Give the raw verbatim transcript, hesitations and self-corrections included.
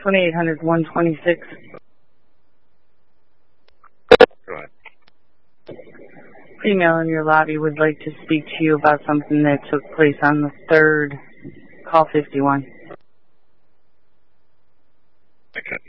twenty-eight hundred, one twenty-six. Go ahead. Female in your lobby would like to speak to you about something that took place on the third. Call fifty-one. Okay.